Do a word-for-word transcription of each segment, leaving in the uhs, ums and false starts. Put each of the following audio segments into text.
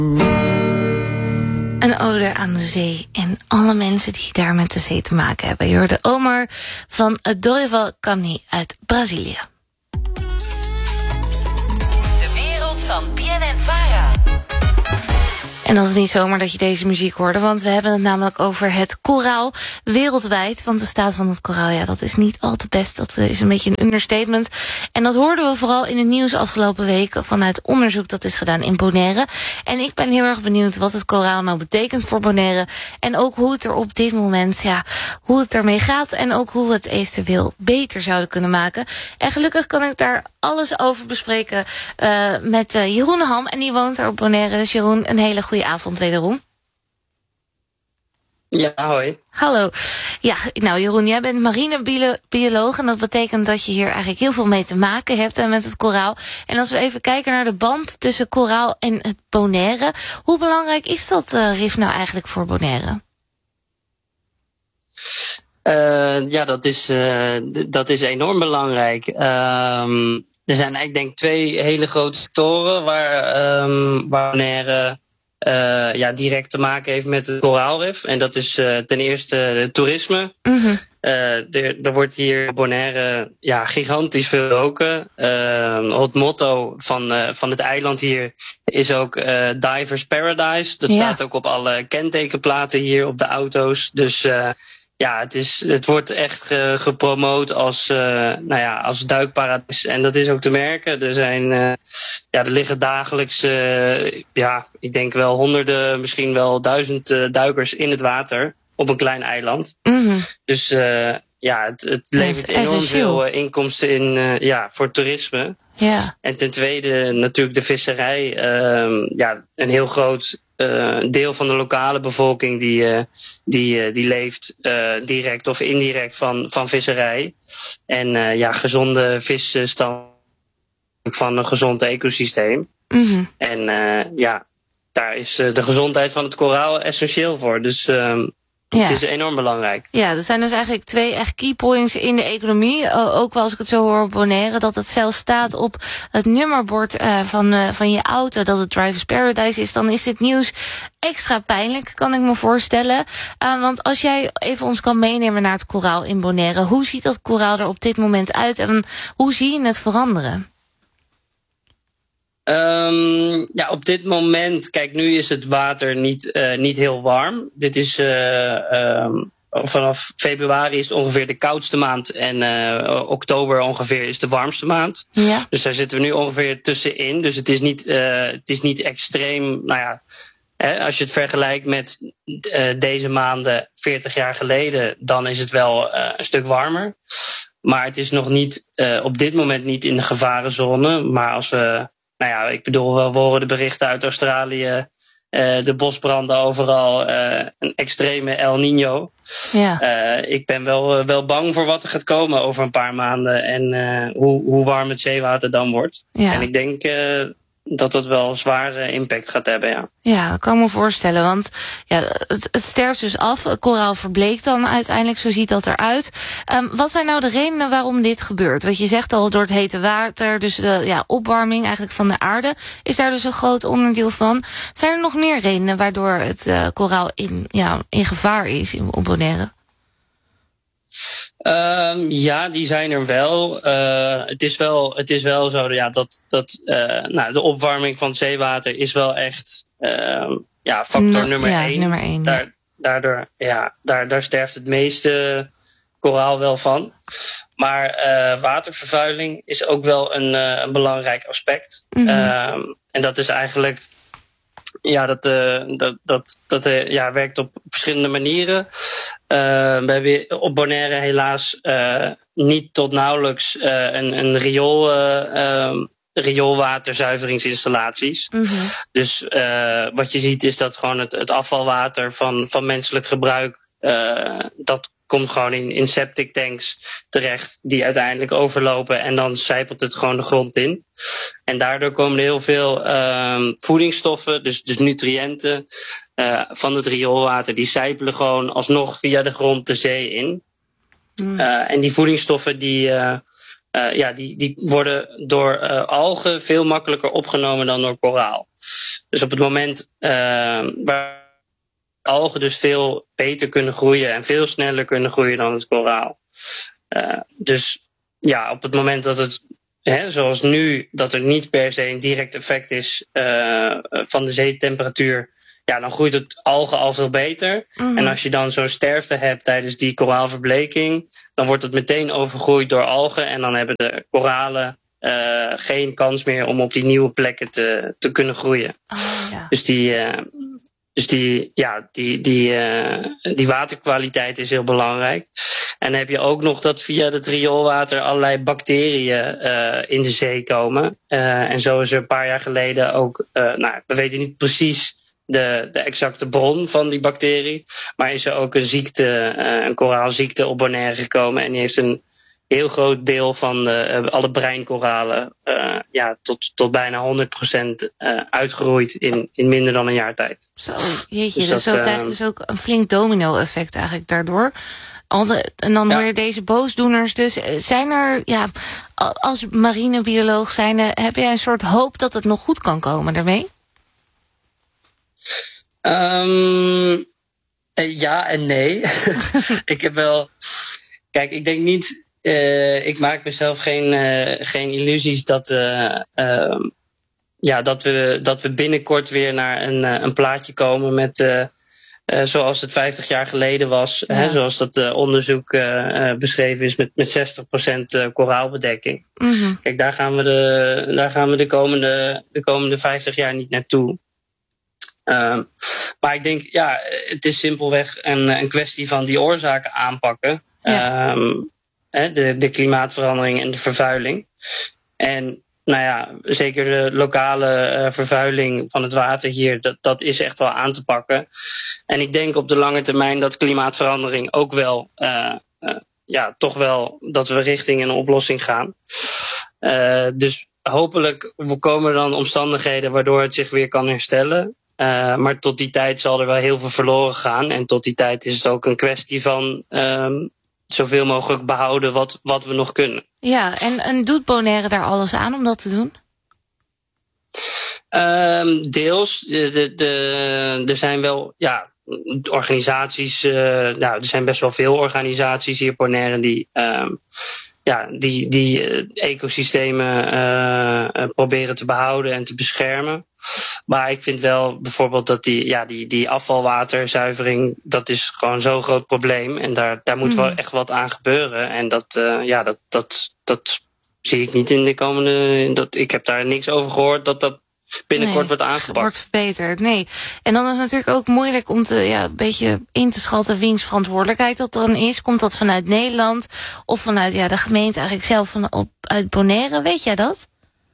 Een ode aan de zee en alle mensen die daar met de zee te maken hebben. Je hoorde Omar van Dorival Caymmi uit Brazilië. De wereld van B N N Vara. En dat is niet zomaar dat je deze muziek hoorde, want we hebben het namelijk over het koraal wereldwijd. Want de staat van het koraal, ja, dat is niet al te best. Dat is een beetje een understatement. En dat hoorden we vooral in het nieuws afgelopen week vanuit onderzoek dat is gedaan in Bonaire. En ik ben heel erg benieuwd wat het koraal nou betekent voor Bonaire. En ook hoe het er op dit moment, ja, hoe het ermee gaat. En ook hoe we het eventueel beter zouden kunnen maken. En gelukkig kan ik daar alles over bespreken uh, met uh, Jeroen Ham. En die woont er op Bonaire. Dus Jeroen, een hele goede avond wederom. Ja, hoi. Hallo. Ja, nou Jeroen, jij bent marinebioloog en dat betekent dat je hier eigenlijk heel veel mee te maken hebt uh, met het koraal. En als we even kijken naar de band tussen koraal en het Bonaire, hoe belangrijk is dat uh, rif nou eigenlijk voor Bonaire? Uh, ja, dat is, uh, dat is enorm belangrijk. Um, er zijn eigenlijk denk ik twee hele grote sectoren waar, um, waar Bonaire uh, ja, direct te maken heeft met het koraalrif. En dat is uh, ten eerste het toerisme. Mm-hmm. Uh, er, er wordt hier op Bonaire ja, gigantisch veel roken. Uh, het motto van, uh, van het eiland hier is ook uh, Divers Paradise. Dat ja. staat ook op alle kentekenplaten hier op de auto's. Dus uh, ja, het, is, het wordt echt ge, gepromoot als, uh, nou ja, als duikparadijs. En dat is ook te merken. Er zijn, uh, ja, er liggen dagelijks, uh, ja, ik denk wel honderden, misschien wel duizend uh, duikers in het water op een klein eiland. Mm-hmm. Dus uh, ja, het, het levert enorm veel uh, inkomsten in, uh, ja, voor toerisme. Yeah. En ten tweede natuurlijk de visserij. Uh, ja, een heel groot uh, deel van de lokale bevolking die, uh, die, uh, die leeft uh, direct of indirect van, van visserij. En uh, ja, gezonde visstand van een gezond ecosysteem. Mm-hmm. En uh, ja, daar is uh, de gezondheid van het koraal essentieel voor. Dus Uh, Ja. Het is enorm belangrijk. Ja, dat zijn dus eigenlijk twee echt key points in de economie. Uh, ook wel als ik het zo hoor op Bonaire, dat het zelfs staat op het nummerbord uh, van, uh, van je auto, dat het Drivers Paradise is. Dan is dit nieuws extra pijnlijk, kan ik me voorstellen. Uh, want als jij even ons kan meenemen naar het koraal in Bonaire, hoe ziet dat koraal er op dit moment uit en hoe zie je het veranderen? Um, ja, op dit moment, kijk, nu is het water niet, uh, niet heel warm. Dit is uh, um, vanaf februari is het ongeveer de koudste maand en uh, oktober ongeveer is de warmste maand. Ja. Dus daar zitten we nu ongeveer tussenin. Dus het is niet, uh, het is niet extreem, nou ja, hè, als je het vergelijkt met uh, deze maanden veertig jaar geleden, dan is het wel uh, een stuk warmer. Maar het is nog niet, uh, op dit moment niet in de gevarenzone. Maar als we Nou ja, ik bedoel, we horen de berichten uit Australië, uh, de bosbranden overal, uh, een extreme El Niño. Ja. Uh, ik ben wel, uh, wel bang voor wat er gaat komen over een paar maanden en uh, hoe, hoe warm het zeewater dan wordt. Ja. En ik denk uh, dat dat wel zware impact gaat hebben, ja. Ja, dat kan ik me voorstellen, want ja, het, het sterft dus af. Het koraal verbleekt dan uiteindelijk, zo ziet dat eruit. Um, wat zijn nou de redenen waarom dit gebeurt? Want je zegt al, door het hete water, dus de ja, opwarming eigenlijk van de aarde, is daar dus een groot onderdeel van. Zijn er nog meer redenen waardoor het uh, koraal in, ja, in gevaar is in, op Bonaire? Um, ja, die zijn er wel. Uh, het, is wel het is wel zo ja, dat, dat uh, nou, de opwarming van het zeewater is wel echt uh, ja, factor no, nummer, ja, één. nummer één. Daar, ja. Daardoor, ja, daar, daar sterft het meeste koraal wel van. Maar uh, watervervuiling is ook wel een, uh, een belangrijk aspect. Mm-hmm. Um, en dat is eigenlijk Ja, dat, uh, dat, dat, dat uh, ja, werkt op verschillende manieren. Uh, we hebben op Bonaire helaas uh, niet tot nauwelijks uh, een, een riool, uh, um, rioolwaterzuiveringsinstallaties. Mm-hmm. Dus uh, wat je ziet is dat gewoon het, het afvalwater van, van menselijk gebruik, uh, dat komt gewoon in, in septic tanks terecht die uiteindelijk overlopen en dan sijpelt het gewoon de grond in. En daardoor komen er heel veel uh, voedingsstoffen, dus, dus nutriënten uh, van het rioolwater, die sijpelen gewoon alsnog via de grond de zee in. Mm. Uh, en die voedingsstoffen die, uh, uh, ja, die, die worden door uh, algen veel makkelijker opgenomen dan door koraal. Dus op het moment uh, waar algen dus veel beter kunnen groeien en veel sneller kunnen groeien dan het koraal. Uh, dus ja, op het moment dat het, hè, zoals nu, dat er niet per se een direct effect is uh, van de zeetemperatuur, ja, dan groeit het algen al veel beter. Mm-hmm. En als je dan zo'n sterfte hebt tijdens die koraalverbleking, dan wordt het meteen overgroeid door algen en dan hebben de koralen uh, geen kans meer om op die nieuwe plekken te, te kunnen groeien. Oh, ja. Dus die... Uh, Dus die, ja, die, die, uh, die waterkwaliteit is heel belangrijk. En dan heb je ook nog dat via het rioolwater allerlei bacteriën uh, in de zee komen. Uh, en zo is er een paar jaar geleden ook, uh, nou, we weten niet precies de, de exacte bron van die bacterie, maar is er ook een ziekte, uh, een koraalziekte op Bonaire gekomen. En die heeft een heel groot deel van de, uh, alle breinkoralen uh, ja, tot, tot bijna honderd procent uh, uitgeroeid in, in minder dan een jaar tijd. Zo, jeetje, dus, dus dat, zo uh, krijg je dus ook een flink domino-effect eigenlijk daardoor. Al de, en dan ja. hoor je deze boosdoeners. Dus zijn er, ja, als marinebioloog zijnde, heb jij een soort hoop dat het nog goed kan komen daarmee? Um, ja en nee. Ik heb wel... Kijk, ik denk niet... Uh, ik maak mezelf geen, uh, geen illusies dat, uh, uh, ja, dat, we, dat we binnenkort weer naar een, uh, een plaatje komen met uh, uh, zoals het vijftig jaar geleden was. Ja. Hè, zoals dat uh, onderzoek uh, uh, beschreven is met, met zestig procent uh, koraalbedekking. Mm-hmm. Kijk, daar gaan we de, daar gaan we de komende, de komende vijftig jaar niet naartoe. Uh, maar ik denk, ja, het is simpelweg een, een kwestie van die oorzaken aanpakken. Ja. Um, De, de klimaatverandering en de vervuiling. En nou ja, zeker de lokale uh, vervuiling van het water hier, dat, dat is echt wel aan te pakken. En ik denk op de lange termijn dat klimaatverandering ook wel, uh, uh, ja, toch wel dat we richting een oplossing gaan. Uh, dus hopelijk komen er dan omstandigheden waardoor het zich weer kan herstellen. Uh, maar tot die tijd zal er wel heel veel verloren gaan. En tot die tijd is het ook een kwestie van Um, zoveel mogelijk behouden wat, wat we nog kunnen. Ja, en, en doet Bonaire daar alles aan om dat te doen? Um, deels. De, de, de, er zijn wel ja, organisaties, uh, nou, er zijn best wel veel organisaties hier op Bonaire die, um, ja, die, die uh, ecosystemen uh, uh, proberen te behouden en te beschermen. Maar ik vind wel bijvoorbeeld dat die, ja, die, die afvalwaterzuivering, dat is gewoon zo'n groot probleem. En daar, daar moet mm. wel echt wat aan gebeuren. En dat, uh, ja, dat, dat, dat zie ik niet in de komende... Dat, ik heb daar niks over gehoord dat dat binnenkort nee, wordt aangepakt. Wordt verbeterd, nee. En dan is het natuurlijk ook moeilijk om te, ja, een beetje in te schatten wiens verantwoordelijkheid dat dan is. Komt dat vanuit Nederland of vanuit ja, de gemeente eigenlijk zelf van, op, uit Bonaire? Weet jij dat?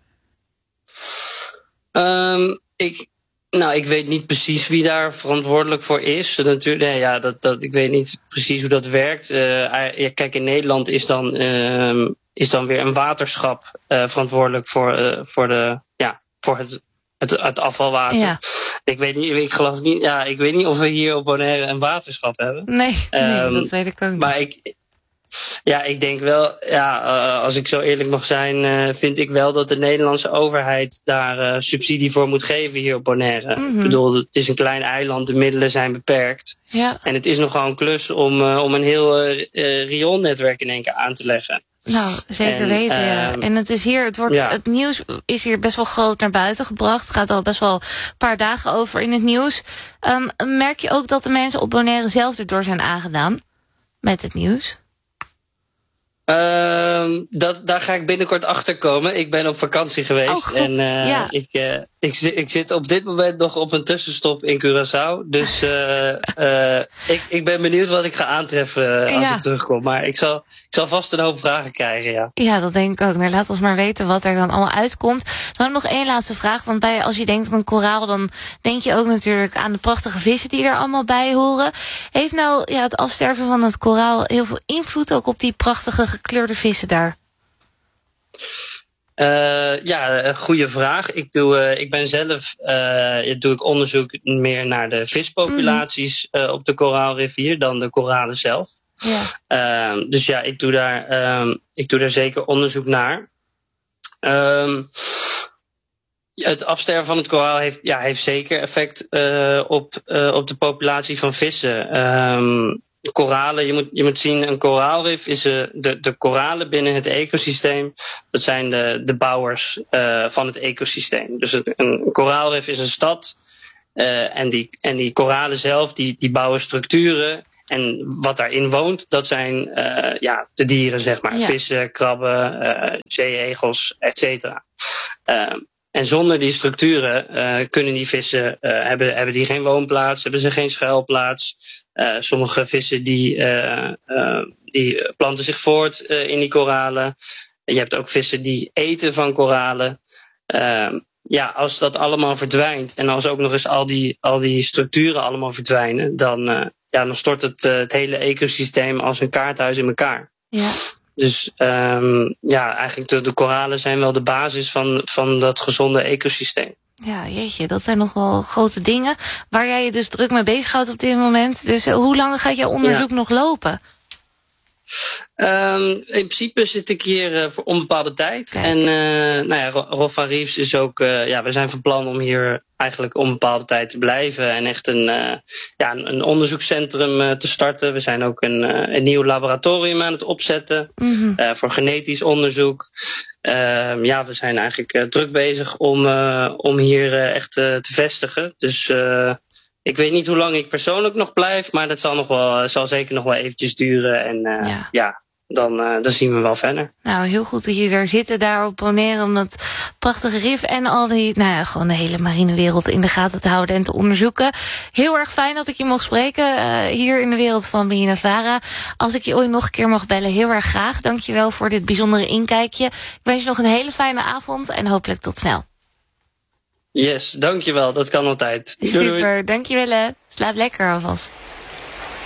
Um, ik, nou, ik weet niet precies wie daar verantwoordelijk voor is. Natuurlijk, nee, ja, dat, dat, ik weet niet precies hoe dat werkt. Uh, ja, kijk, in Nederland is dan, uh, is dan weer een waterschap uh, verantwoordelijk voor, uh, voor, de, ja, voor het, het, het afvalwater. Ja. Ik weet niet, ik geloof niet, ja, ik weet niet of we hier op Bonaire een waterschap hebben. Nee, nee um, dat weet ik ook niet. Maar ik. Ja, ik denk wel, ja, uh, als ik zo eerlijk mag zijn, uh, vind ik wel dat de Nederlandse overheid daar uh, subsidie voor moet geven hier op Bonaire. Mm-hmm. Ik bedoel, het is een klein eiland, de middelen zijn beperkt. Ja. En het is nogal een klus om, uh, om een heel uh, uh, rioolnetwerk in één keer aan te leggen. Nou, zeker en, weten, uh, ja. En het is hier, het wordt, ja. het nieuws is hier best wel groot naar buiten gebracht. Het gaat al best wel een paar dagen over in het nieuws. Um, merk je ook dat de mensen op Bonaire zelf erdoor zijn aangedaan met het nieuws? Uh, dat, daar ga ik binnenkort achter komen. Ik ben op vakantie geweest. Oh, en uh, ja. ik, uh, ik, ik zit op dit moment nog op een tussenstop in Curaçao. Dus uh, uh, ik, ik ben benieuwd wat ik ga aantreffen als ja. ik terugkom. Maar ik zal, ik zal vast een hoop vragen krijgen, ja. Ja, dat denk ik ook. Nou, laat ons maar weten wat er dan allemaal uitkomt. Dan nog één laatste vraag. Want bij, als je denkt aan koraal, dan denk je ook natuurlijk aan de prachtige vissen die er allemaal bij horen. Heeft nou ja, het afsterven van het koraal heel veel invloed ook op die prachtige gekleurde vissen daar? Uh, ja, een goede vraag. Ik, doe, uh, ik ben zelf uh, doe ik onderzoek meer naar de vispopulaties uh, op de koraalrivier dan de koralen zelf. Ja. Um, dus ja, ik doe daar, um, ik doe daar zeker onderzoek naar. Um, het afsterven van het koraal heeft, ja, heeft zeker effect uh, op, uh, op de populatie van vissen. Um, koralen, je moet, je moet zien, een koraalrif is uh, de, de koralen binnen het ecosysteem. Dat zijn de, de bouwers uh, van het ecosysteem. Dus een, een koraalrif is een stad. Uh, en, die, en die koralen zelf, die, die bouwen structuren. En wat daarin woont, dat zijn uh, ja, de dieren, zeg maar. Ja. Vissen, krabben, uh, zeeegels, et cetera. Uh, en zonder die structuren uh, kunnen die vissen, uh, hebben, hebben die geen woonplaats, hebben ze geen schuilplaats. Uh, sommige vissen die, uh, uh, die planten zich voort uh, in die koralen. Je hebt ook vissen die eten van koralen. Uh, ja, als dat allemaal verdwijnt en als ook nog eens al die, al die structuren allemaal verdwijnen, dan, uh, ja, dan stort het, uh, het hele ecosysteem als een kaarthuis in elkaar. Ja. Dus um, ja, eigenlijk de, de koralen zijn wel de basis van, van dat gezonde ecosysteem. Ja, jeetje, dat zijn nog wel grote dingen waar jij je dus druk mee bezighoudt op dit moment. Dus uh, hoe lang gaat jouw onderzoek ja. nog lopen? Um, in principe zit ik hier uh, voor onbepaalde tijd. Kijk. En uh, nou ja, Rolf van Riefs is ook, uh, ja, we zijn van plan om hier eigenlijk onbepaalde tijd te blijven en echt een, uh, ja, een, een onderzoekscentrum uh, te starten. We zijn ook een, uh, een nieuw laboratorium aan het opzetten mm-hmm. uh, voor genetisch onderzoek. Uh, ja, we zijn eigenlijk uh, druk bezig om, uh, om hier uh, echt uh, te vestigen. Dus uh, ik weet niet hoe lang ik persoonlijk nog blijf, maar dat zal, nog wel, zal zeker nog wel eventjes duren. En uh, ja, ja dan, uh, dan zien we wel verder. Nou, heel goed dat je er zit daar op Bonaire om dat prachtige rif en al die, nou ja, gewoon de hele marinewereld in de gaten te houden en te onderzoeken. Heel erg fijn dat ik je mocht spreken uh, hier in de wereld van B N N Vara. Als ik je ooit nog een keer mag bellen, heel erg graag. Dank je wel voor dit bijzondere inkijkje. Ik wens je nog een hele fijne avond en hopelijk tot snel. Yes, dankjewel. Dat kan altijd. Super, doei, doei. dankjewel. Slaap lekker alvast.